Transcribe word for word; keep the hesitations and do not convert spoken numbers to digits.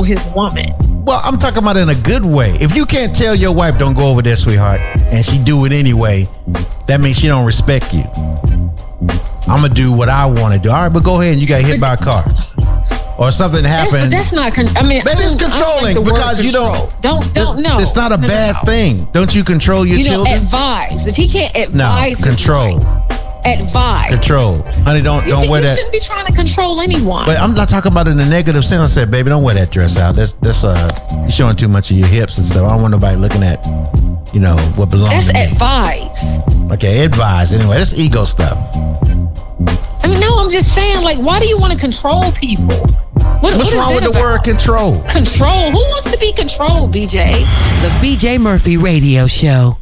his woman. Well, I'm talking about in a good way. If you can't tell your wife, don't go over there, sweetheart, and she do it anyway, that means she don't respect you. I'm going to do what I want to do. All right, but go ahead and you got hit by a car. Or something happened. That's, that's not, con- I mean, that is controlling like because you don't. Don't, don't, no. It's not a no, bad no, no. thing. Don't you control your you children? Know, advise. If he can't advise. No, control. Advise. Control. Honey, don't, you, don't wear you that. You shouldn't be trying to control anyone. But I'm not talking about it in a negative sense. I said, baby, don't wear that dress out. That's, that's, uh, you're showing too much of your hips and stuff. I don't want nobody looking at, you know, what belongs that's to me. That's advise. Okay, advise. Anyway, that's ego stuff. I mean, no, I'm just saying, like, why do you want to control people? What, What's what wrong with the about? word control? Control? Who wants to be controlled, B J? The B J Murphy Radio Show.